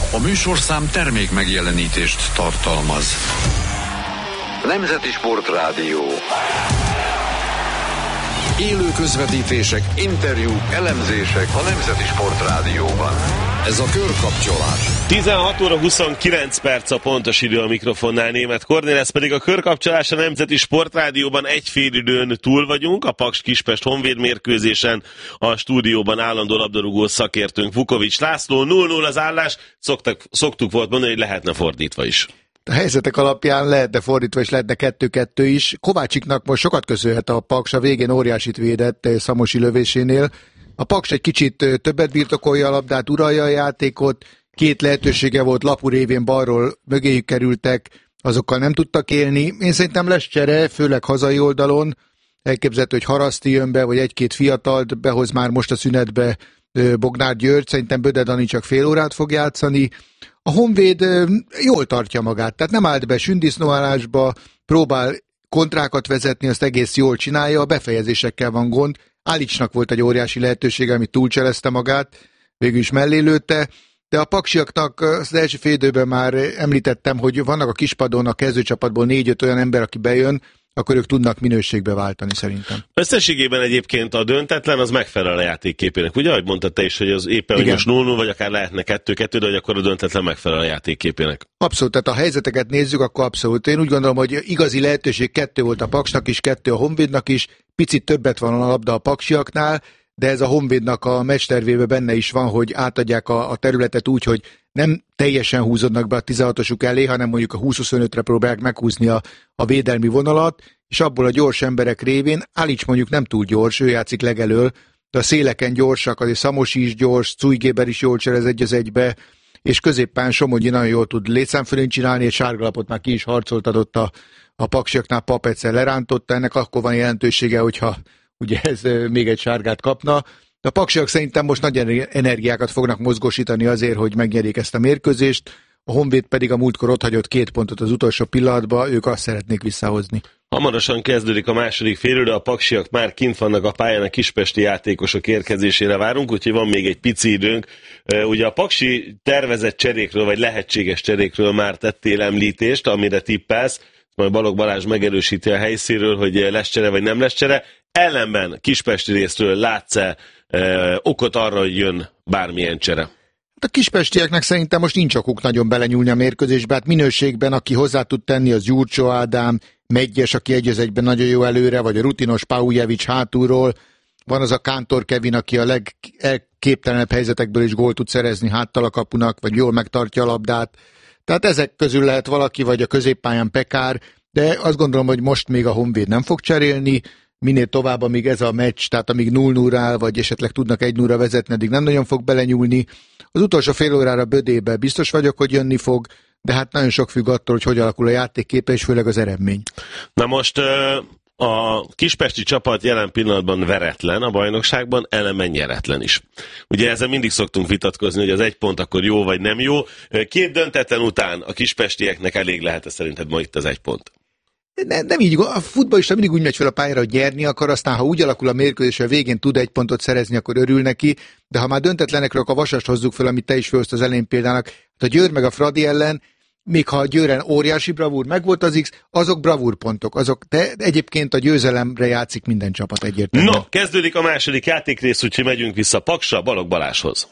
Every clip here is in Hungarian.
A műsorszám termék megjelenítést tartalmaz. Nemzeti Sportrádió. Élő közvetítések, interjúk, elemzések a Nemzeti Sportrádióban. Ez a Körkapcsolás. 16 óra 29 perc a pontos idő a mikrofonnál, Németh Kornél, ez pedig a Körkapcsolás a Nemzeti Sportrádióban. Egy félidőn túl vagyunk, a Paks-Kispest Honvéd mérkőzésen, a stúdióban állandó labdarúgó szakértőnk Vukovics László. 0-0 az állás, szoktuk volt mondani, hogy lehetne fordítva is. A helyzetek alapján lehetne fordítva, és lehetne 2-2 is. Kovácsiknak most sokat köszönhet a Paks, a végén óriásit védett Szamosi lövésénél. A Paks egy kicsit többet birtokolja a labdát, uralja a játékot, két lehetősége volt, Lapu révén balról mögéjük kerültek, azokkal nem tudtak élni. Én szerintem lesz csere, főleg hazai oldalon. Elképzelhető, hogy Haraszti jön be, vagy egy-két fiatalt behoz már most a szünetbe Bognár György. Szerintem Böde Dani csak fél órát fog játszani. A Honvéd jól tartja magát, tehát nem állt be sündisznóállásba, próbál kontrákat vezetni, azt egész jól csinálja, a befejezésekkel van gond. Álicsnak volt egy óriási lehetősége, amit túlcselezte magát, végül is mellé lőtte, de a paksiaknak az első fél időben már említettem, hogy vannak a kispadon a kezdőcsapatból 4-5 olyan ember, aki bejön, akkor ők tudnak minőségbe váltani szerintem. Összességében egyébként a döntetlen az megfelel a játékképének. Ugye, ahogy mondtad te is, hogy az éppen, hogy most 0-0, vagy akár lehetne 2-2, de hogy akkor a döntetlen megfelel a játékképének. Abszolút, tehát a helyzeteket nézzük, akkor abszolút. Én úgy gondolom, hogy igazi lehetőség 2 volt a Paksnak is, 2 a Honvédnak is, picit többet van a labda a paksiaknál, de ez a Honvédnak a meccstervében benne is van, hogy átadják a területet úgy, hogy nem teljesen húzódnak be a 16-osuk elé, hanem mondjuk a 20-25-re próbálják meghúzni a védelmi vonalat, és abból a gyors emberek révén, Álics mondjuk nem túl gyors, ő játszik legelől, de a széleken gyorsak, azért Szamosi is gyors, Cújgéber is jól cserez 1-1-be, és középpen Somogyi nagyon jól tud létszámfölén csinálni, egy sárgalapot már ki is harcoltatott a paksiaknál, Pap egyszer lerántotta, ennek akkor van jelentősége, hogyha ugye ez még egy sárgát kapna. De a paksiak szerintem most nagy energiákat fognak mozgósítani azért, hogy megnyerjék ezt a mérkőzést, a Honvéd pedig a múltkor ott hagyott 2 pontot az utolsó pillanatban, ők azt szeretnék visszahozni. Hamarosan kezdődik a második félidő, a paksiak már kint vannak a pályán, a kispesti játékosok érkezésére várunk, úgyhogy van még egy pici időnk. Ugye a paksi tervezett cserékről, vagy lehetséges cserékről már tettél említést, amire tippelsz, majd Balogh Balázs megerősíti a helyszínről, hogy lesz csere, vagy nem lesz csere. Ellenben kispesti részről látsz-e okot arra, hogy jön bármilyen csere? A kispestieknek szerintem most nincs okuk nagyon belenyúlni a mérkőzésbe, hát minőségben, aki hozzá tud tenni, az Gyurcsó Ádám, Megyes, aki 1-1-ben nagyon jó előre, vagy a rutinos Paujevic hátulról, van az a Kántor Kevin, aki a legképtelenebb helyzetekből is gólt tud szerezni háttal a kapunak, vagy jól megtartja a labdát. Tehát ezek közül lehet valaki, vagy a középpályán Pekár, de azt gondolom, hogy most még a Honvéd nem fog cserélni, minél tovább, amíg ez a meccs, tehát amíg 0-0 áll, vagy esetleg tudnak 1-0-ra vezetni, eddig nem nagyon fog belenyúlni. Az utolsó fél órára Bödébe biztos vagyok, hogy jönni fog, de hát nagyon sok függ attól, hogy alakul a játékképe, és főleg az eredmény. Na most a kispesti csapat jelen pillanatban veretlen a bajnokságban, ellenben nyeretlen is. Ugye ezzel mindig szoktunk vitatkozni, hogy az 1 pont akkor jó vagy nem jó. 2 döntetlen után a kispestieknek elég lehet szerinted ma itt az 1 pont? Nem így, a futballista mindig úgy megy fel a pályára, hogy nyerni akar, aztán ha úgy alakul a mérkőzés, a végén tud 1 pontot szerezni, akkor örül neki, de ha már döntetlenekről a Vasast hozzuk fel, amit te is fölzt az elején példának, hát a Győr meg a Fradi ellen, még ha a Győren óriási bravúr megvolt az X, azok bravúrpontok, de egyébként a győzelemre játszik minden csapat egyértelműen. No, kezdődik a második játékrész, úgyhogy megyünk vissza Paksra, Balogh Balázshoz.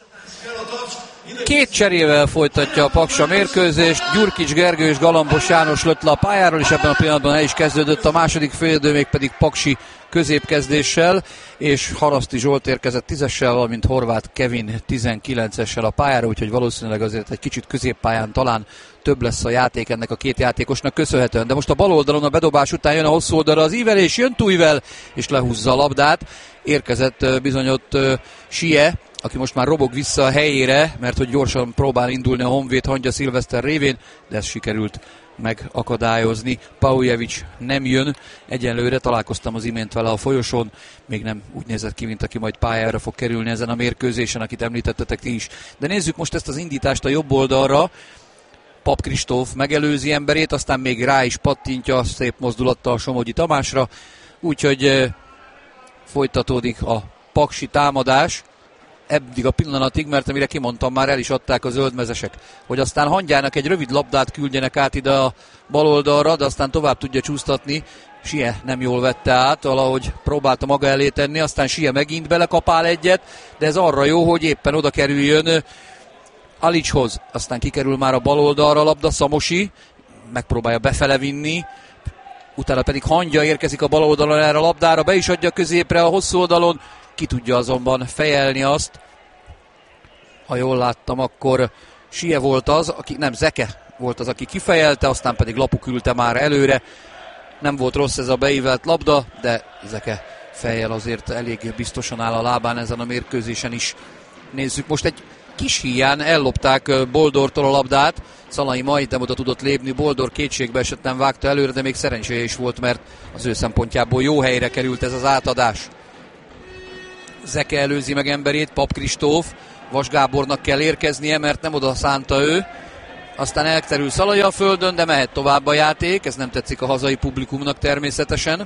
2 cserével folytatja a Paks a mérkőzést, Gyurkics Gergő és Galambos János lött le a pályáról, és ebben a pillanatban el is kezdődött a második félidő, még pedig paksi középkezdéssel, és Haraszti Zsolt érkezett 10-essel, valamint Horváth Kevin 19-essel a pályára, úgyhogy valószínűleg azért egy kicsit középpályán talán több lesz a játék ennek a 2 játékosnak köszönhetően. De most a bal oldalon a bedobás után jön a hosszú oldalra az ívelés, jön Tújvel, és lehúzza a labdát. Érkezett bizony ott Sie, aki most már robog vissza a helyére, mert hogy gyorsan próbál indulni a Honvéd Hangya Szilveszter révén, de ez sikerült megakadályozni. Paujevic nem jön, egyenlőre találkoztam az imént vele a folyosón, még nem úgy nézett ki, mint aki majd pályára fog kerülni ezen a mérkőzésen, akit említettetek ti is. De nézzük most ezt az indítást a jobb oldalra. Pap Kristóf megelőzi emberét, aztán még rá is pattintja szép mozdulattal Somogyi Tamásra, úgyhogy folytatódik a paksi támadás. eddig a pillanatig, mert amire kimondtam, már el is adták a zöldmezesek, hogy aztán Hangyának egy rövid labdát küldjenek át ide a bal oldalra, de aztán tovább tudja csúsztatni. Sie nem jól vette át, valahogy próbálta maga elé tenni, aztán Sie megint belekapál egyet, de ez arra jó, hogy éppen oda kerüljön Alicshoz. Aztán kikerül már a bal oldalra a labda, Szamosi megpróbálja befele vinni, utána pedig Hangya érkezik a bal oldalon erre a labdára, be is adja középre a hosszú oldalon, ki tudja azonban fejelni azt. Ha jól láttam, akkor Sie volt az, Zeke volt az, aki kifejelte, aztán pedig Lapu küldte már előre. Nem volt rossz ez a beívelt labda, de Zeke fejjel azért elég biztosan áll a lábán ezen a mérkőzésen is. Nézzük, most egy kis híján ellopták Boldortól a labdát. Szalai majdnem oda tudott lépni, Boldor kétségbe esett, nem vágta előre, de még szerencséje is volt, mert az ő szempontjából jó helyre került ez az átadás. Zeke előzi meg emberét, Pap Kristóf, Vas Gábornak kell érkeznie, mert nem oda szánta ő. Aztán elterül Szalai a földön, de mehet tovább a játék, ez nem tetszik a hazai publikumnak természetesen.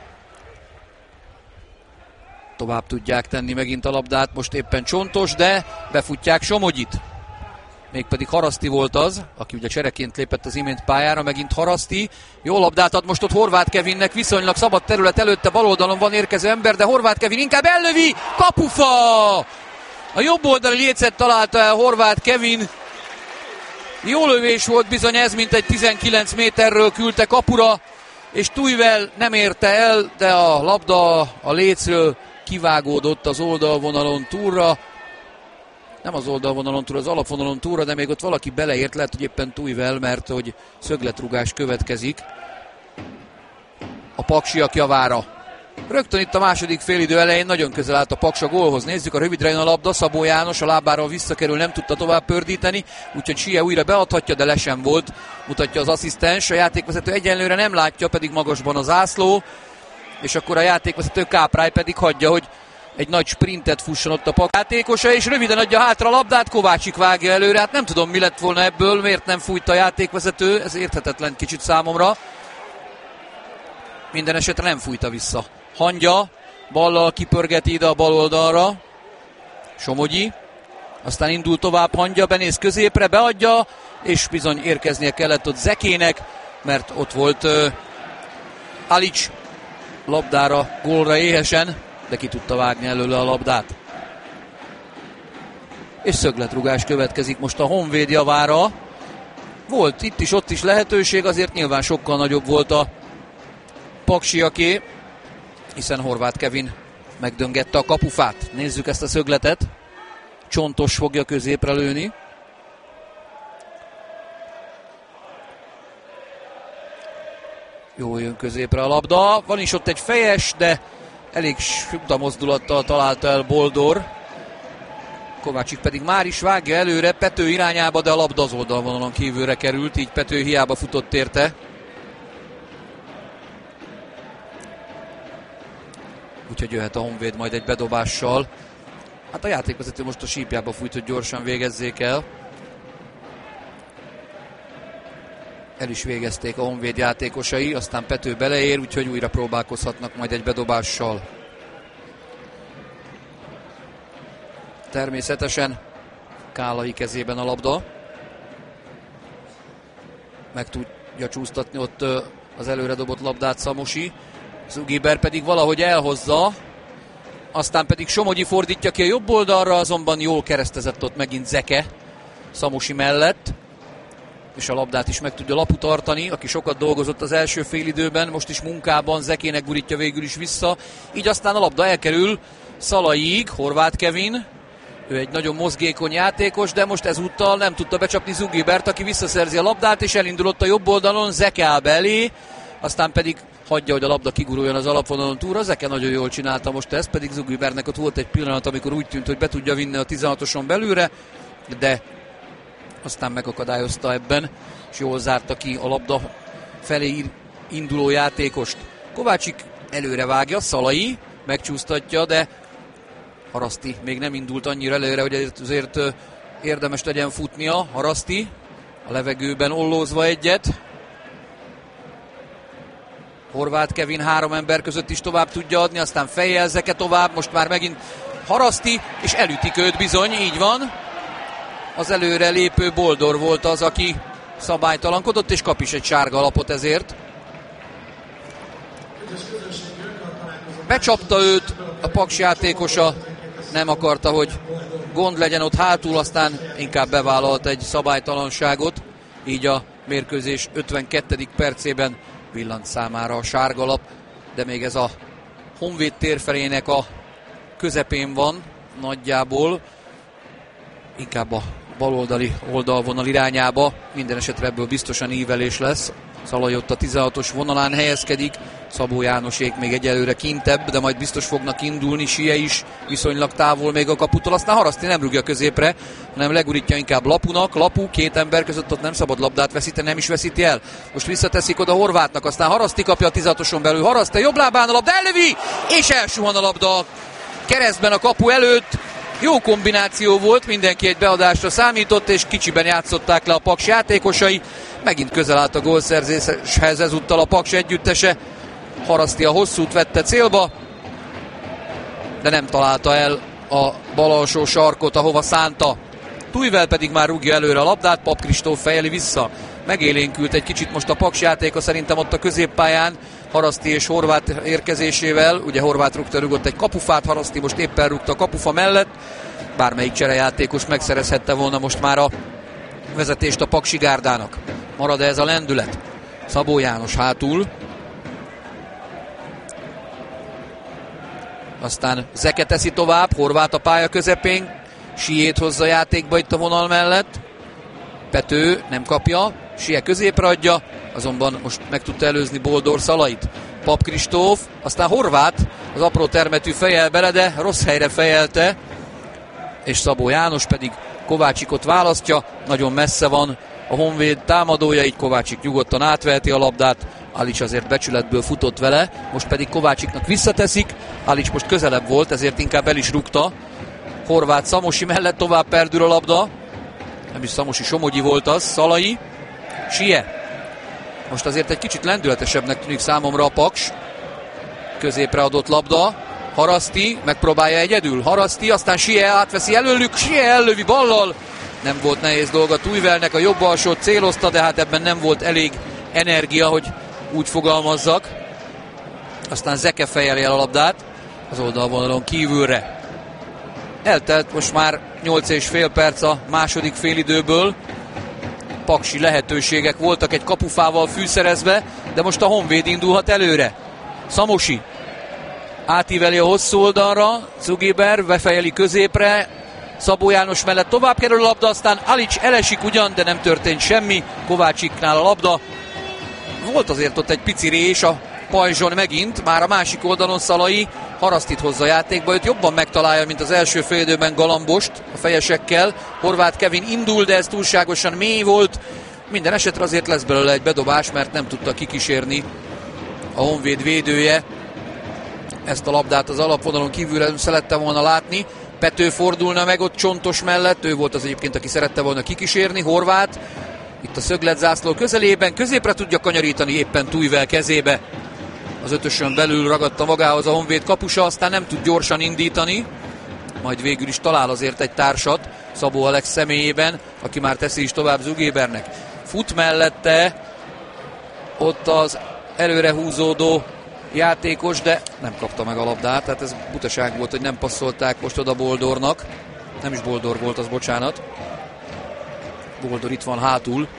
Tovább tudják tenni megint a labdát, most éppen Csontos, de befutják Somogyit. Mégpedig Haraszti volt az, aki ugye csereként lépett az imént pályára, megint Haraszti. Jó labdát ad most ott Horváth Kevinnek, viszonylag szabad terület előtte, bal oldalon van érkező ember, de Horváth Kevin inkább ellövi, kapufa! A jobb oldali lécet találta el Horváth Kevin. Jó lövés volt bizony ez, mint egy 19 méterről küldte kapura, és Tujvel nem érte el, de a labda a lécről kivágódott az oldalvonalon túlra. Nem az oldalvonalon túl, az alapvonalon túlra, de még ott valaki beleért, lehet, hogy éppen Tujvel, mert hogy szögletrugás következik a paksiak javára. Rögtön itt a második félidő elején nagyon közel állt a Paks a gólhoz. Nézzük, a rövidre jön a labda, Szabó János a lábáról visszakerül, nem tudta tovább pördíteni, úgyhogy Sie újra beadhatja, de le sem volt, mutatja az asszisztens. A játékvezető egyenlőre nem látja, pedig magasban a zászló, és akkor a játékvezető Káprály pedig hagyja, hogy egy nagy sprintet fusson ott a Paks játékosa, és röviden adja hátra a labdát, Kovácsik vágja előre. Hát nem tudom, mi lett volna ebből, miért nem fújta a játékvezető, ez érthetetlen kicsit számomra. Minden esetre nem fújta vissza. Hangya ballal kipörgeti ide a bal oldalra, Somogyi, aztán indul tovább Hangya, benéz középre, beadja, és bizony érkeznie kellett ott Zekének, mert ott volt Alics labdára, gólra éhesen, de ki tudta vágni előle a labdát. És szögletrugás következik most a Honvéd javára. Volt itt is, ott is lehetőség, azért nyilván sokkal nagyobb volt a paksiaké, hiszen Horváth Kevin megdöngette a kapufát. Nézzük ezt a szögletet. Csontos fogja középre lőni. Jó jön középre a labda. Van is ott egy fejes, de elég sugda mozdulattal találta el Boldor. Kovácsik pedig már is vágja előre Pető irányába, de a labda az oldalvonalon kívülre került, így Pető hiába futott érte. Úgyhogy jöhet a Honvéd majd egy bedobással. Hát a játékvezető most a sípjába fújt, hogy gyorsan végezzék el. El is végezték a Honvéd játékosai, aztán Pető beleér, úgyhogy újra próbálkozhatnak majd egy bedobással. Természetesen Kálai kezében a labda. Meg tudja csúsztatni ott az előre dobott labdát Szamosi. Zugiber pedig valahogy elhozza, aztán pedig Somogyi fordítja ki a jobb oldalra, azonban jól keresztezett ott megint Zeke Szamosi mellett, és a labdát is meg tudja Lapu tartani, aki sokat dolgozott az első félidőben, most is munkában, Zekének gurítja végül is vissza, így aztán a labda elkerül Szalaiig, Horváth Kevin, ő egy nagyon mozgékony játékos, de most ezúttal nem tudta becsapni Zugibert, aki visszaszerzi a labdát, és elindulott a jobb oldalon, Zeke áll belé, aztán pedig hagyja, hogy a labda kiguruljon az alapvonalon túlra. Zeke nagyon jól csinálta most ezt, pedig Zugibernek ott volt egy pillanat, amikor úgy tűnt, hogy be tudja vinni a 16-oson belülre, de aztán megakadályozta ebben, és jól zárta ki a labda felé induló játékost. Kovácsik előre vágja, Szalai megcsúsztatja, de Haraszti még nem indult annyira előre, hogy azért érdemes legyen futnia. Haraszti a levegőben ollózva egyet. Horváth Kevin három ember között is tovább tudja adni, aztán fejjel Zeke tovább, most már megint Haraszti, és elütik őt bizony, így van. Az előre lépő Boldor volt az, aki szabálytalankodott, és kap is egy sárga lapot ezért. Becsapta őt a Paks játékosa, nem akarta, hogy gond legyen ott hátul, aztán inkább bevállalt egy szabálytalanságot, így a mérkőzés 52. percében villant számára a sárgalap, de még ez a Honvéd térfelének a közepén van nagyjából, inkább a baloldali oldalvonal irányába, minden esetre ebből biztosan ívelés lesz. Szalai ott a 16-os vonalán helyezkedik, Szabó Jánosék még egyelőre kintebb, de majd biztos fognak indulni, Sie is viszonylag távol még a kaputól, aztán Haraszti nem rúgja középre, hanem legurítja inkább Lapunak. Lapu két ember között, ott nem szabad labdát veszíteni, nem is veszíti el. Most visszateszik oda Horvátnak, aztán Haraszti kapja a 16-oson belül, Haraszti jobb lábán a labda, ellövi, és elsuhan a labda keresztben a kapu előtt. Jó kombináció volt, mindenki egy beadásra számított, és kicsiben játszották le a Paks játékosai. Megint közel állt a gólszerzéshez ezúttal a Paks együttese. Haraszti a hosszút vette célba, de nem találta el a bal alsó sarkot, ahova szánta. Tujvel pedig már rúgja előre a labdát, Pap Kristóf fejeli vissza. Megélénkült egy kicsit most a Paks játéka szerintem ott a középpályán, Haraszti és Horváth érkezésével. Ugye Horváth rúgott egy kapufát, Haraszti most éppen rúgta a kapufa mellett. Bármelyik cserejátékos megszerezhette volna most már a vezetést a Paksi gárdának. Marad ez a lendület. Szabó János hátul. Aztán Zeke teszi tovább, Horváth a pálya közepén. Siét hozza játékba itt a vonal mellett. Pető nem kapja, Sie középre adja, azonban most meg tudta előzni Boldor Szalait. Pap Kristóf, aztán Horváth az apró termetű fejel bele, de rossz helyre fejelte, és Szabó János pedig Kovácsikot választja, nagyon messze van a Honvéd támadója, így Kovácsik nyugodtan átveheti a labdát, Alics azért becsületből futott vele, most pedig Kovácsiknak visszateszik, Alics most közelebb volt, ezért inkább el is rúgta. Horváth Szamosi mellett tovább perdül a labda, nem is Szamosi, Somogyi volt az, Szalai, Sie. Most azért egy kicsit lendületesebbnek tűnik számomra a Paks. Középre adott labda, Haraszti megpróbálja egyedül, Haraszti, aztán Sie átveszi előlük, Sie ellövi ballal. Nem volt nehéz dolga Tujvelnek, a jobb alsót célozta, de hát ebben nem volt elég energia, hogy úgy fogalmazzak. Aztán Zeke fejeli el a labdát az oldalvonalon kívülre. Eltelt most már 8,5 perc a második félidőből. Paksi lehetőségek voltak egy kapufával fűszerezve, de most a Honvéd indulhat előre. Szamosi átíveli a hosszú oldalra, Zugiber befejeli középre, Szabó János mellett tovább kerül a labda, aztán Alics elesik ugyan, de nem történt semmi, Kovácsiknál a labda. Volt azért ott egy pici rés a pajzson megint, már a másik oldalon Szalai, Harasztit hozza játékba, őt jobban megtalálja, mint az első félidőben Galambost a fejesekkel. Horváth Kevin indul, de ez túlságosan mély volt. Minden esetre azért lesz belőle egy bedobás, mert nem tudta kikísérni a Honvéd védője. Ezt a labdát az alapvonalon kívülre szerette volna látni. Pető fordulna meg ott Csontos mellett, ő volt az egyébként, aki szerette volna kikísérni. Horváth itt a szögletzászló közelében, középre tudja kanyarítani éppen Tujvel kezébe. Az ötösön belül ragadta magához a Honvéd kapusa, aztán nem tud gyorsan indítani, majd végül is talál azért egy társat Szabó Alex személyében, aki már teszi is tovább Zugibernek. Fut mellette ott az előre húzódó játékos, de nem kapta meg a labdát, tehát ez butaság volt, hogy nem passzolták most oda Boldornak. Nem is Boldor volt az, bocsánat. Boldor itt van hátul.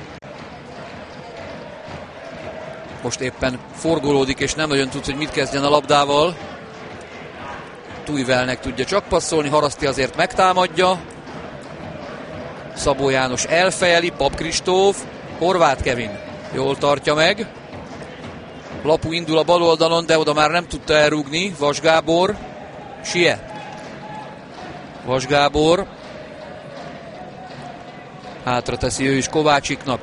Most éppen forgolódik, és nem nagyon tud, hogy mit kezdjen a labdával. Tujvelnek tudja csak passzolni, Haraszti azért megtámadja. Szabó János elfejeli, Pap Kristóf, Horváth Kevin jól tartja meg. Lapu indul a bal oldalon, de oda már nem tudta elrúgni. Vas Gábor, Sie. Vas Gábor. Hátra teszi ő is Kovácsiknak.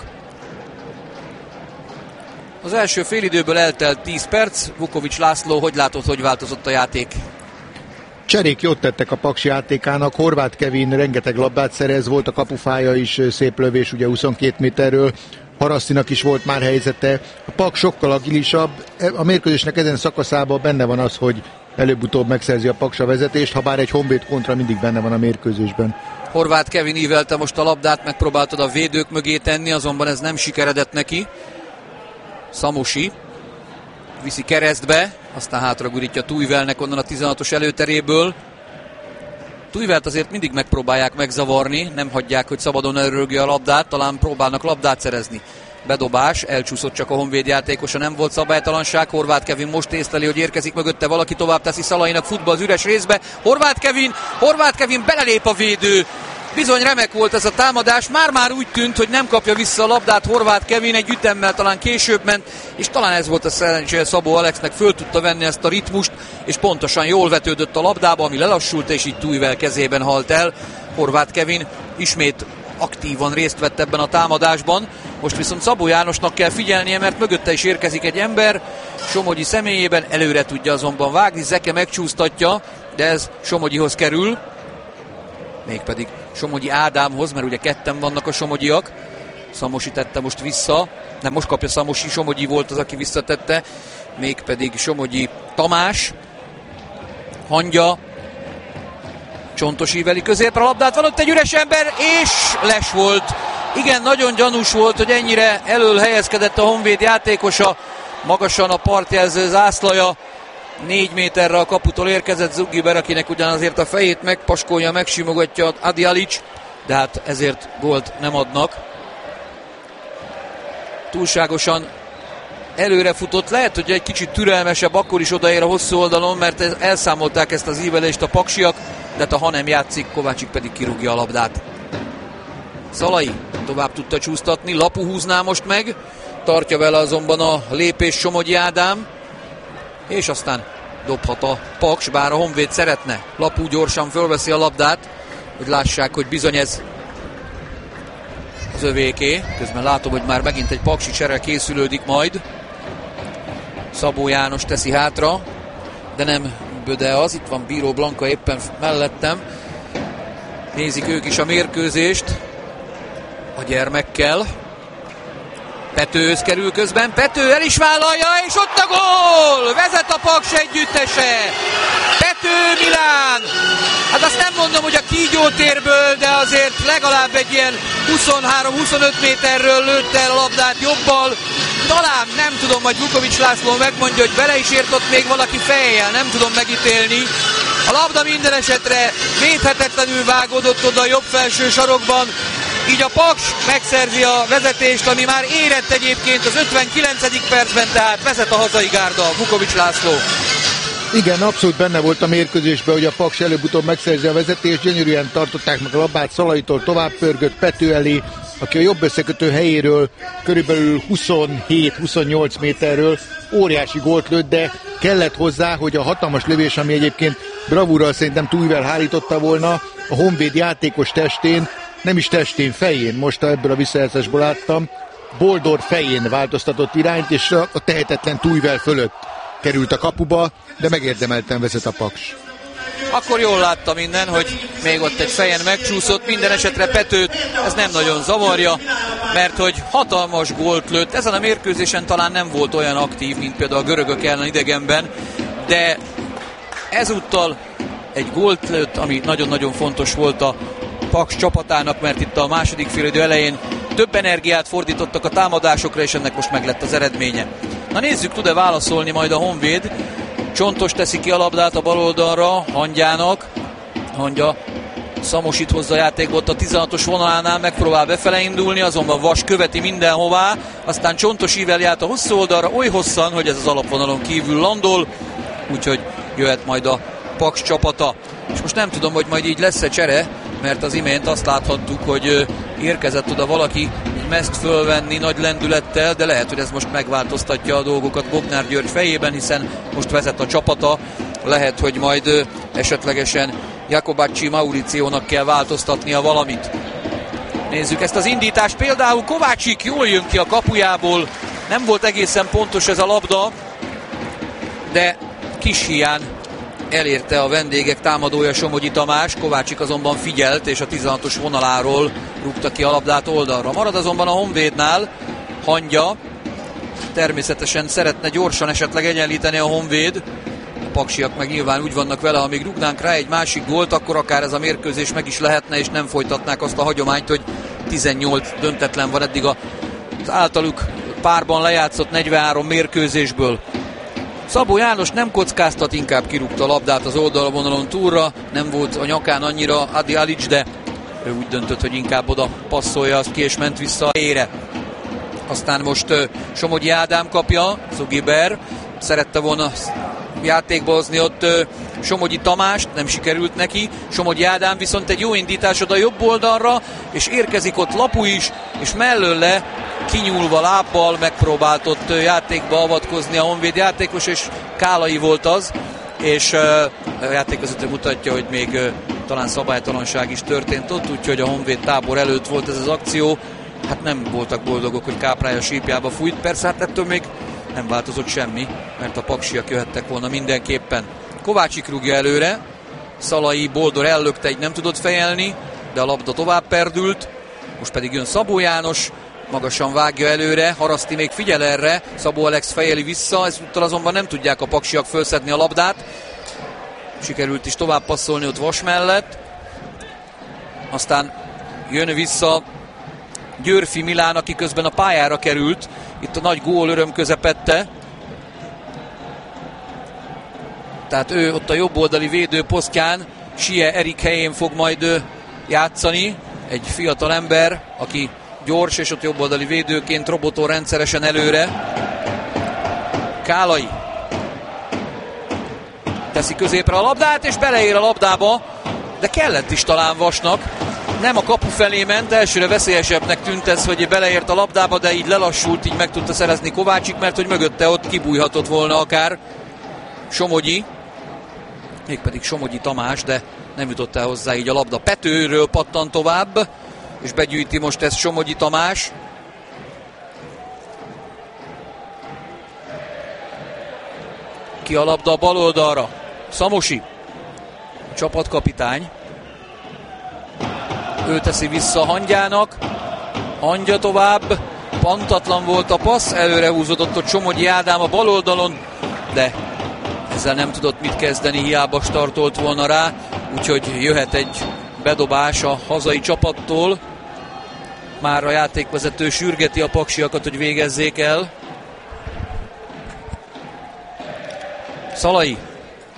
Az első félidőből eltelt 10 perc. Vukovics László, hogy látod, hogy változott a játék? Cserék jót tettek a Paks játékának, Horváth Kevin rengeteg labdát szerez, volt a kapufája is, szép lövés, ugye 22 méterről, Harasztinak is volt már helyzete. A Paks sokkal agilisabb, a mérkőzésnek ezen szakaszában benne van az, hogy előbb-utóbb megszerzi a Paks a vezetést, ha bár egy Honvéd kontra mindig benne van a mérkőzésben. Horváth Kevin ívelte most a labdát, megpróbáltad a védők mögé tenni, azonban ez nem sikeredett neki. Szamosi viszi keresztbe, aztán hátra gurítja Tujvelnek onnan a 16-os előteréből. Tujvelt azért mindig megpróbálják megzavarni, nem hagyják, hogy szabadon elrögje a labdát, talán próbálnak labdát szerezni. Bedobás, elcsúszott csak a Honvéd játékosa, nem volt szabálytalanság. Horváth Kevin most észleli, hogy érkezik mögötte valaki, tovább teszi Szalainak, futba az üres részbe. Horváth Kevin belelép a védő. Bizony remek volt ez a támadás, már úgy tűnt, hogy nem kapja vissza a labdát Horváth Kevin, egy ütemmel talán később ment, és talán ez volt a szerencséje Szabó Alexnek, föl tudta venni ezt a ritmust, és pontosan jól vetődött a labdába, ami lelassult, és így Tujvel kezében halt el. Horváth Kevin ismét aktívan részt vett ebben a támadásban, most viszont Szabó Jánosnak kell figyelnie, mert mögötte is érkezik egy ember, Somogyi személyében, előre tudja azonban vágni, Zeke megcsúsztatja, de ez Somogyihoz kerül, mégpedig Somogyi Ádámhoz, mert ugye ketten vannak a somogyiak. Szamosi tette most vissza, nem, most kapja Szamosi, Somogyi volt az, aki visszatette, mégpedig Somogyi Tamás, Hangya, Csontos íveli középre a labdát, van ott egy üres ember, és les volt. Igen, nagyon gyanús volt, hogy ennyire elől helyezkedett a Honvéd játékosa, magasan a partjelző zászlaja, 4 méterre a kaputól érkezett Zugiber, akinek ugyanazért a fejét megpaskolja, megsimogatja Adi Alic, de hát ezért gólt nem adnak. Túlságosan előre futott, lehet, hogy egy kicsit türelmesebb, akkor is odaér a hosszú oldalon, mert elszámolták ezt az ívelést a paksiak, de hát ha nem játszik, Kovácsik pedig kirúgja a labdát. Szalai tovább tudta csúsztatni, Lapu húzná most meg, tartja vele azonban a lépés Somogyi Ádám, és aztán dobhat a Paks, bár a Honvéd szeretne. Lapu gyorsan fölveszi a labdát, hogy lássák, hogy bizony ez az övéké. Közben látom, hogy már megint egy paksi csere készülődik majd. Szabó János teszi hátra, de nem Böde az, itt van Bíró Blanka éppen mellettem. Nézik ők is a mérkőzést a gyermekkel. Petőhöz kerül közben, Pető el is vállalja, és ott a gól! Vezet a Paks együttese! Pető Milán! Hát azt nem mondom, hogy a kígyótérből, de azért legalább egy ilyen 23-25 méterről lőtte el a labdát jobbal. Talán, nem tudom, hogy Vukovics László megmondja, hogy bele is ért ott még valaki fejjel, nem tudom megítélni. A labda minden esetre védhetetlenül vágódott oda a jobb felső sarokban. Így a Paks megszerzi a vezetést, ami már érett egyébként az 59. percben, tehát vezet a hazai gárda, Vukovics László. Igen, abszolút benne volt a mérkőzésben, hogy a Paks előbb-utóbb megszerzi a vezetést, gyönyörűen tartották meg a labdát, Szalaitól tovább pörgött Pető elé, aki a jobb összekötő helyéről körülbelül 27-28 méterről óriási gólt lőtt, de kellett hozzá, hogy a hatalmas lövés, ami egyébként bravúrral szerintem Tujvel hárította volna, a Honvéd játékos testén, nem is testén, fején, most ebből a visszajátszásból láttam, Boldor fején változtatott irányt, és a tehetetlen Tujvel fölött került a kapuba, de megérdemelten vezet a Paks. Akkor jól látta minden, hogy még ott egy fejen megcsúszott, minden esetre Petőt ez nem nagyon zavarja, mert hogy hatalmas gólt lőtt, ezen a mérkőzésen talán nem volt olyan aktív, mint például a görögök ellen idegenben, de ezúttal egy gólt lőtt, ami nagyon-nagyon fontos volt a Paks csapatának, mert itt a második félidő elején több energiát fordítottak a támadásokra, és ennek most meg lett az eredménye. Na nézzük, tud-e válaszolni majd a Honvéd. Csontos teszi ki a labdát a bal oldalra Hangyának. Hangya Szamosit hozza a játékba ott a 16-os vonalánál, megpróbál befele indulni, azonban Vas követi mindenhová, aztán Csontos íveli át a hosszú oldalra oly hosszan, hogy ez az alapvonalon kívül landol, úgyhogy jöhet majd a Paks csapata. És most nem tudom, hogy majd így lesz-e csere, mert az imént azt láthattuk, hogy érkezett oda valaki mezt fölvenni nagy lendülettel, de lehet, hogy ez most megváltoztatja a dolgokat Bognár György fejében, hiszen most vezet a csapata, lehet, hogy majd esetlegesen Jakobacci Mauriciónak kell változtatnia valamit. Nézzük ezt az indítást, például Kovácsik jól jön ki a kapujából, nem volt egészen pontos ez a labda, de kis hián elérte a vendégek támadója Somogyi Tamás, Kovácsik azonban figyelt, és a 16-os vonaláról rúgta ki a labdát oldalra. Marad azonban a Honvédnál Hangya, természetesen szeretne gyorsan esetleg egyenlíteni a Honvéd. paksiak meg nyilván úgy vannak vele, ha még rúgnánk rá egy másik gólt, akkor akár ez a mérkőzés meg is lehetne, és nem folytatnák azt a hagyományt, hogy 18 döntetlen van eddig az általuk párban lejátszott 43 mérkőzésből. Szabó János nem kockáztat, inkább kirúgta a labdát az oldalvonalon túlra, nem volt a nyakán annyira Adi Alic, de ő úgy döntött, hogy inkább oda passzolja, azt ki és ment vissza a helyére. Aztán most Somogyi Ádám kapja, Zugiber szerette volna játékba hozni ott Somogyi Tamást, nem sikerült neki. Somogyi Ádám viszont egy jó indítás oda jobb oldalra, és érkezik ott Lapu is, és mellőle kinyúlva lábbal megpróbált ott játékba avatkozni a Honvéd játékos, és Kálai volt az, és a játékvezető mutatja, hogy még talán szabálytalanság is történt ott, úgyhogy a Honvéd tábor előtt volt ez az akció. Hát nem voltak boldogok, hogy Káprály a sípjába fújt, persze hát ettől még nem változott semmi, mert a paksiak jöhettek volna mindenképpen. Kovácsik rúgja előre, Szalai Boldor ellökte, egy nem tudott fejelni, de a labda tovább perdült, most pedig jön Szabó János, magasan vágja előre, Haraszti még figyel erre, Szabó Alex fejeli vissza, ezúttal azonban nem tudják a paksiak fölszedni a labdát, sikerült is tovább passzolni ott Vas mellett, aztán jön vissza Györfi Milán, aki közben a pályára került, itt a nagy gól öröm közepette, tehát ő ott a jobboldali védőposztján Sie Erik helyén fog majd játszani, egy fiatal ember, aki gyors, és ott jobboldali védőként robotol rendszeresen előre. Kálai teszi középre a labdát, és beleér a labdába, de kellett is talán Vasnak. Nem a kapu felé ment, elsőre veszélyesebbnek tűnt ez, hogy beleért a labdába, de így lelassult, így meg tudta szerezni Kovácsik, mert hogy mögötte ott kibújhatott volna akár Somogyi, mégpedig Somogyi Tamás, de nem jutott el hozzá így a labda. Petőről pattan tovább, és begyűjti most ezt Somogyi Tamás. Ki a labda a bal oldalra. Szamosi, csapatkapitány. Ő teszi vissza Hangyának. Hangya tovább. Pantatlan volt a passz. Előre húzódott ott Somogyi Ádám a bal oldalon, de ezzel nem tudott mit kezdeni, hiába startolt volna rá. Úgyhogy jöhet egy bedobás a hazai csapattól. Már a játékvezető sürgeti a paksiakat, hogy végezzék el. Szalai.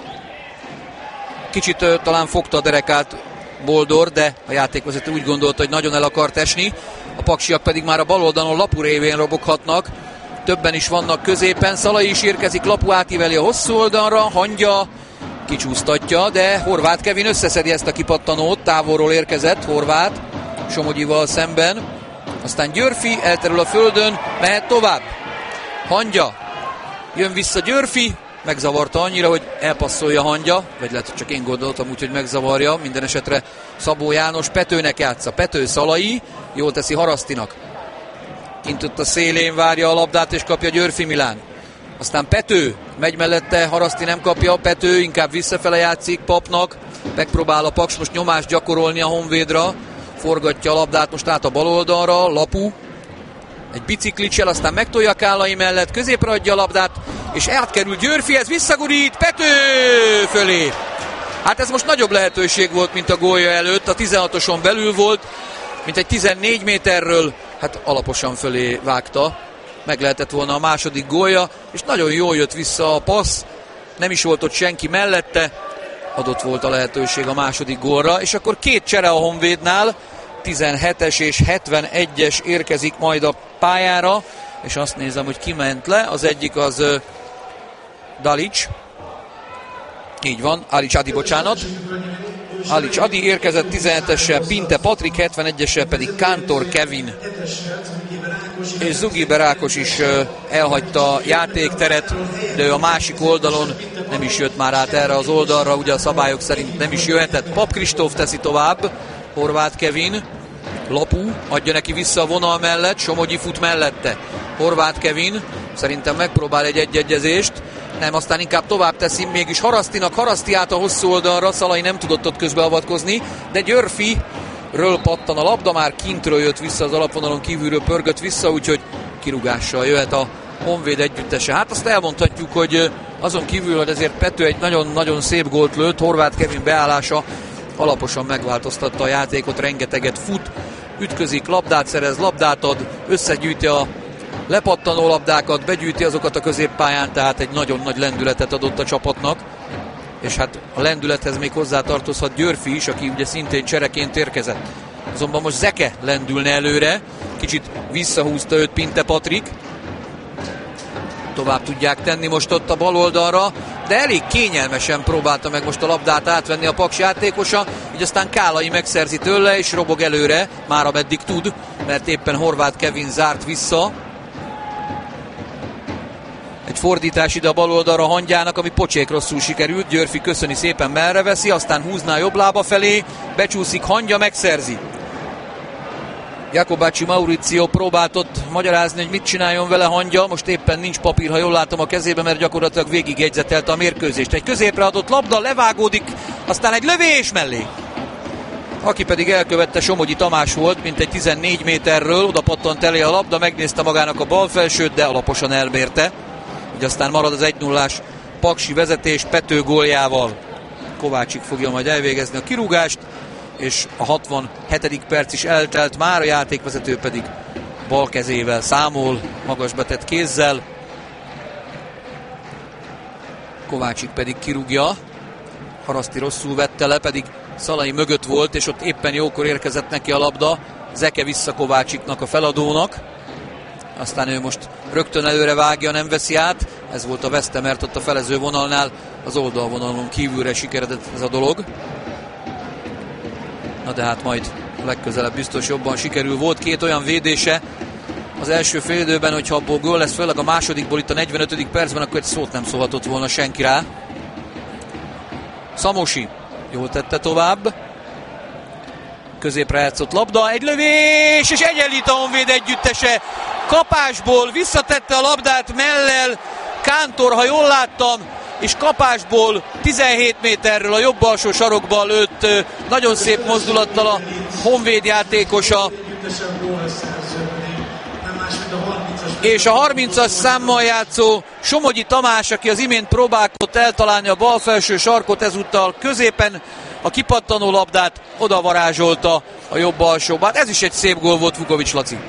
Kicsit talán fogta a derekát Boldor, de a játékvezető úgy gondolta, hogy nagyon el akart esni. A paksiak pedig már a bal oldalon Lapu révén roboghatnak. Többen is vannak középen. Szalai is érkezik, Lapu átíveli a hosszú oldalra. Hangya kicsúsztatja, de Horváth Kevin összeszedi ezt a kipattanót. Távolról érkezett Horváth Somogyival szemben. Aztán Györfi elterül a földön, mehet tovább. Hangya. Jön vissza Györfi. Megzavarta annyira, hogy elpasszolja Hangya, vagy lehet, hogy csak én gondoltam úgy, hogy megzavarja. Minden esetre Szabó János Petőnek játsza. Pető Szalai, jól teszi Harasztinak. Kint ott a szélén várja a labdát, és kapja Györfi Milán. Aztán Pető megy mellette, Haraszti nem kapja, Pető inkább visszafele játszik Papnak. Megpróbál a Paks most nyomást gyakorolni a Honvédra. Forgatja a labdát most át a bal oldalra, Lapu. Egy biciklitsel, aztán megtolja Kálai mellett, középre adja a labdát, és átkerül Györfihez, visszagurít Pető fölé. Hát ez most nagyobb lehetőség volt, mint a gólja előtt, a 16-oson belül volt, mint egy 14 méterről, hát alaposan fölé vágta. Meg lehetett volna a második gólja, és nagyon jól jött vissza a passz, nem is volt ott senki mellette, adott volt a lehetőség a második gólra, és akkor két csere a Honvédnál, 17-es és 71-es érkezik majd a pályára, és azt nézem, hogy ki ment le. Az egyik az Dalic. Így van, Alic Adi, bocsánat. Alic Adi érkezett 17-essel, Pinte Patrik, 71-essel pedig Kántor Kevin. És Zugiber Ákos is elhagyta a játékteret, de ő a másik oldalon nem is jött már át erre az oldalra, ugye a szabályok szerint nem is jöhetett. Pap Kristóf teszi tovább, Horváth Kevin, Lapu adja neki vissza a vonal mellett, Somogyi fut mellette. Horváth Kevin szerintem megpróbál egy egyegyezést, nem, aztán inkább tovább teszi, mégis Harasztinak, Haraszti át a hosszú oldalra, Szalai nem tudott ott közbeavatkozni, de Györfiről pattan a labda, már kintről jött vissza az alapvonalon kívülről, pörgött vissza, úgyhogy kirúgással jöhet a Honvéd együttese. Hát azt elmondhatjuk, hogy azon kívül, hogy ezért Pető egy nagyon-nagyon szép gólt lőtt, Horváth Kevin beállása alaposan megváltoztatta a játékot, rengeteget fut, ütközik, labdát szerez, labdát ad, összegyűjti a lepattanó labdákat, begyűjti azokat a középpályán, tehát egy nagyon nagy lendületet adott a csapatnak. És hát a lendülethez még hozzá tartozhat Györfi is, aki ugye szintén csereként érkezett. Azonban most Zeke lendülne előre, kicsit visszahúzta őt Pinte Patrik. Tovább tudják tenni most ott a bal oldalra, de elég kényelmesen próbálta meg most a labdát átvenni a Paks játékosa, így aztán Kálai megszerzi tőle, és robog előre, már ameddig tud, mert éppen Horváth Kevin zárt vissza. Egy fordítás ide a bal oldalra Hangyának, ami pocsék rosszul sikerült. Györfi köszöni szépen, merre veszi, aztán húzná jobb lába felé, becsúszik Hangya, megszerzi. Jakobácsi Mauricio próbált ott magyarázni, hogy mit csináljon vele Hangya. Most éppen nincs papír, ha jól látom a kezében, mert gyakorlatilag végigjegyzetelte a mérkőzést. Egy középre adott labda, levágódik, aztán egy lövés mellé. Aki pedig elkövette, Somogyi Tamás volt, mint egy 14 méterről, oda pattant elé a labda, megnézte magának a bal felsőt, de alaposan elmérte. Így aztán marad az 1-0-ás paksi vezetés Pető góljával. Kovácsik fogja majd elvégezni a kirúgást, és a 67. perc is eltelt már, a játékvezető pedig bal kezével számol, magas betett kézzel. Kovácsik pedig kirúgja. Haraszti rosszul vette le, pedig Szalai mögött volt, és ott éppen jókor érkezett neki a labda. Zeke vissza Kovácsiknak, a feladónak. Aztán ő most rögtön előre vágja, nem veszi át. Ez volt a veszte, mert ott a felező vonalnál az oldalvonalon kívülre sikeredett ez a dolog. Na de hát majd legközelebb biztos jobban sikerül. Volt két olyan védése az első félidőben, hogyha abból gól lesz, főleg a másodikból itt a 45. percben, akkor egy szót nem szólhatott volna senki rá. Szamosi jól tette tovább. Középre játszott labda, egy lövés, és egyenlít a Honvéd együttese. Kapásból visszatette a labdát mellel Kántor, ha jól láttam, és kapásból 17 méterről a jobb alsó sarokba lőtt nagyon szép mozdulattal a Honvéd játékosa. És a 30-as számmal játszó Somogyi Tamás, aki az imént próbálkozott eltalálni a bal felső sarkot, ezúttal középen a kipattanó labdát oda varázsolta a jobb alsóba. Hát ez is egy szép gól volt, Vukovics Laci.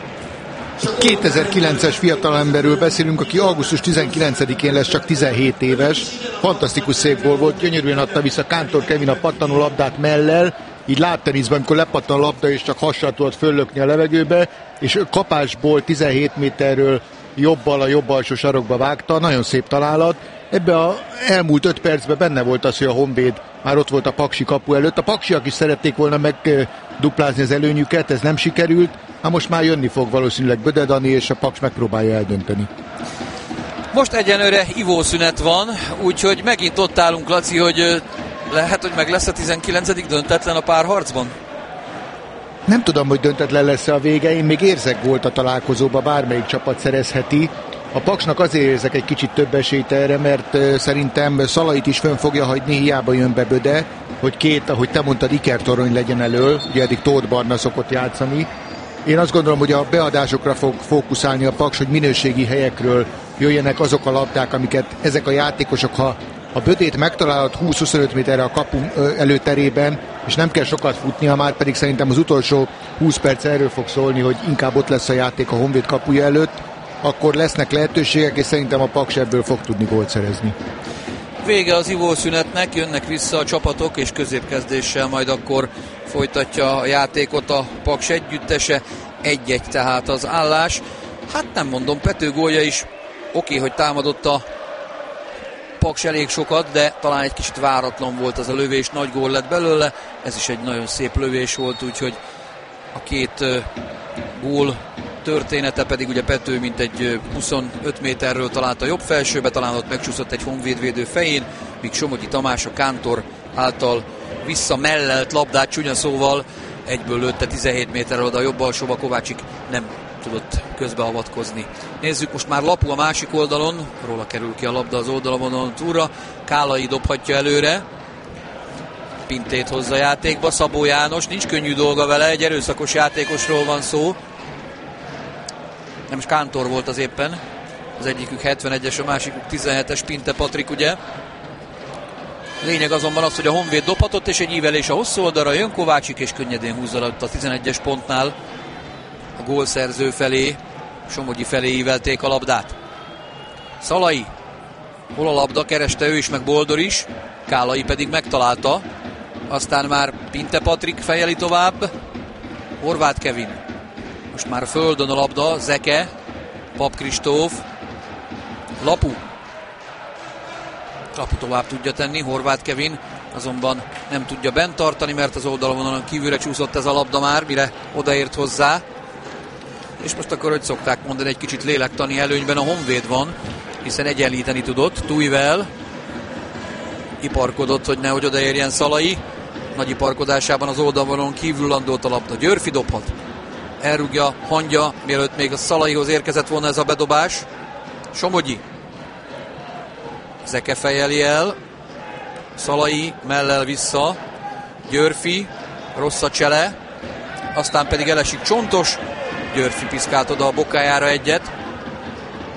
2009-es fiatalemberről beszélünk, aki augusztus 19-én lesz csak 17 éves. Fantasztikus szép gól volt, gyönyörűen adta vissza Kántor Kevin a pattanó labdát mellel, így lábteniszben, amikor lepattan a labda, és csak hassal tudott föllökni a levegőbe, és kapásból 17 méterről jobbal a jobb alsó sarokba vágta, nagyon szép találat. Ebben az elmúlt 5 percben benne volt az, hogy a Honvéd már ott volt a Paksi kapu előtt. A Paksiak is szerették volna megduplázni az előnyüket, ez nem sikerült. Hát most már jönni fog valószínűleg Böde Dani, és a Paks megpróbálja eldönteni. Most egyenlőre ivószünet van, úgyhogy megint ott állunk, Laci, hogy lehet, hogy meg lesz a 19. döntetlen a párharcban? Nem tudom, hogy döntetlen lesz a vége, én még érzek volt a találkozóba, bármelyik csapat szerezheti. A Paksnak azért érzek egy kicsit több esélyt erre, mert szerintem Szalait is fönn fogja hagyni, hiába jön be Böde, hogy két, ahogy te mondtad, ikertorony legyen elől, ugye eddig Tóth Barna szokott játszani. Én azt gondolom, hogy a beadásokra fog fókuszálni a Paks, hogy minőségi helyekről jöjjenek azok a labdák, amiket ezek a játékosok, ha a Bödét megtalálod 20-25 méterre a kapu előterében, és nem kell sokat futnia, már pedig szerintem az utolsó 20 perc erről fog szólni, hogy inkább ott lesz a játék a Honvéd kapuja előtt, akkor lesznek lehetőségek, és szerintem a Paks ebből fog tudni gólt szerezni. Vége az ivószünetnek, jönnek vissza a csapatok, és középkezdéssel majd akkor folytatja a játékot a Paks együttese. 1-1 tehát az állás. Hát nem mondom, Pető gólja is oké, hogy támadott a Paks elég sokat, de talán egy kicsit váratlan volt az a lövés, nagy gól lett belőle. Ez is egy nagyon szép lövés volt, úgyhogy a két gól története pedig ugye Pető mint egy 25 méterről találta jobb felsőbe, talán ott megcsúszott egy honvédvédő fején, míg Somogyi Tamás a Kántor által visszamellelt labdát csúnya szóval egyből lőtte 17 méterről oda a jobb alsóba, Kovácsik nem tudott közbeavatkozni. Nézzük most már Lapu a másik oldalon, róla kerül ki a labda az oldalvonalon túlra, Kálai dobhatja előre, Pintét hozza játékba, Szabó János, nincs könnyű dolga vele, egy erőszakos játékosról van szó. Nem is Kántor volt az éppen. Az egyikük 71-es, a másikuk 17-es, Pinte Patrik, ugye. Lényeg azonban az, hogy a Honvéd dobhatott, és egy ívelés a hosszú oldalra, jön Kovácsik, és könnyedén húzza a 11-es pontnál a gólszerző felé, Somogyi felé ívelték a labdát. Szalai, hol a labda, kereste ő is, meg Boldor is, Kálai pedig megtalálta, aztán már Pinte Patrik fejeli tovább, Horváth Kevin, most már földön a labda, Zeke, Pap Kristóf, Lapu tovább tudja tenni, Horváth Kevin azonban nem tudja bent tartani, mert az oldalvonalon kívülre csúszott ez a labda már, mire odaért hozzá. És most akkor, hogy szokták mondani, egy kicsit lélektani előnyben a Honvéd van, hiszen egyenlíteni tudott. Tújvel iparkodott, hogy nehogy odaérjen Szalai. Nagy iparkodásában az oldalvonalon kívül landolt a labda. Györfi dobhat. Elrúgja Hangya, mielőtt még a Szalaihoz érkezett volna ez a bedobás. Somogyi. Zeke fejeli el. Szalai mellel vissza. Györfi. Rossz a csele. Aztán pedig elesik Csontos. Györfi piszkált oda a bokájára egyet.